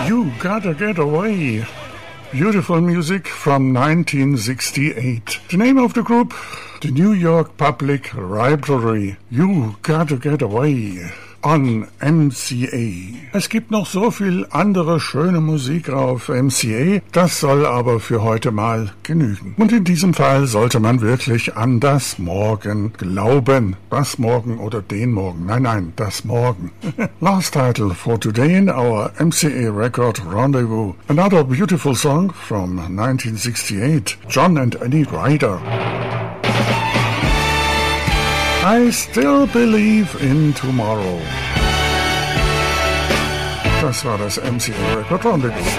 You Gotta Get Away. Beautiful music from 1968. The name of the group, the New York Public Library. You Gotta Get Away on MCA. Es gibt noch so viel andere schöne Musik auf MCA, das soll aber für heute mal genügen. Und in diesem Fall sollte man wirklich an das Morgen glauben. Das Morgen oder den Morgen. Nein, das Morgen. Last title for today in our MCA record Rendezvous. Another beautiful song from 1968. John and Eddie Ryder. I Still Believe in Tomorrow. Das war das MCA Record Rendezvous.